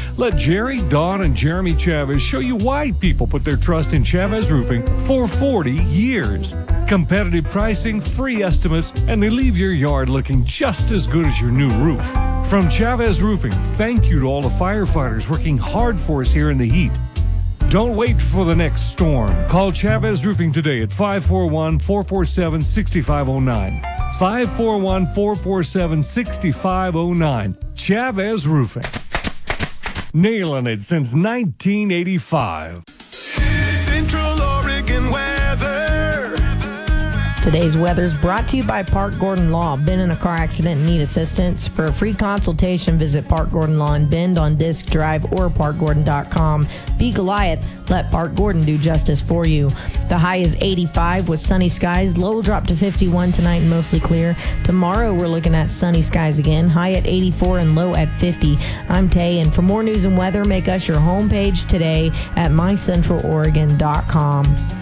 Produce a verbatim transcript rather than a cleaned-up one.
Let Jerry, Don, and Jeremy Chavez show you why people put their trust in Chavez Roofing for forty years. Competitive pricing, free estimates, and they leave your yard looking just as good as your new roof. From Chavez Roofing, thank you to all the firefighters working hard for us here in the heat. Don't wait for the next storm. Call Chavez Roofing today at five four one, four four seven, six five zero nine. five four one, four four seven, six five zero nine. Chavez Roofing. Nailing it since nineteen eighty-five. Central Oregon weather. Today's weather is brought to you by Park Gordon Law. Been in a car accident and need assistance? For a free consultation, visit Park Gordon Law in Bend on Disc Drive or park gordon dot com. Be Goliath. Let Park Gordon do justice for you. The high is eighty-five with sunny skies. Low will drop to fifty-one tonight and mostly clear. Tomorrow we're looking at sunny skies again. High at eighty-four and low at fifty. I'm Tay, and for more news and weather, make us your homepage today at my central oregon dot com.